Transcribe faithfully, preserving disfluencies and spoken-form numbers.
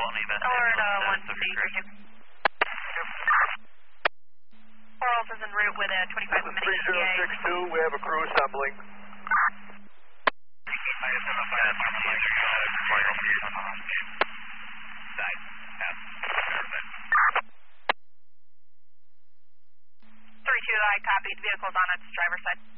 Alert uh, one C three two. Quarles is en route with a twenty-five minute E T A. three zero six two, we have a crew assembling. three two, I copied. Vehicle's on its driver's side.